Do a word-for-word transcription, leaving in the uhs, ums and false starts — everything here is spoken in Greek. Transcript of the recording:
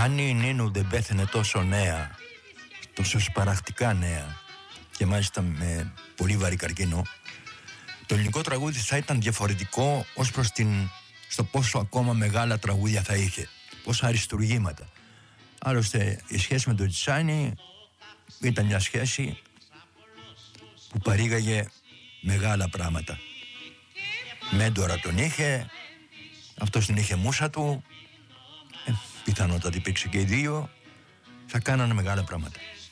Αν η Νίνου δεν πέθαινε τόσο νέα, τόσο σπαραχτικά νέα και μάλιστα με πολύ βαρύ καρκίνο, το ελληνικό τραγούδι θα ήταν διαφορετικό ως προς την, στο πόσο ακόμα μεγάλα τραγούδια θα είχε, πόσα αριστουργήματα. Άλλωστε η σχέση με τον Τσάνι ήταν μια σχέση που παρήγαγε μεγάλα πράγματα. Μέντορα τον είχε, αυτός την είχε μούσα του, ε, πιθανότατα υπήρξε και οι δύο, θα κάνανε μεγάλα πράγματα.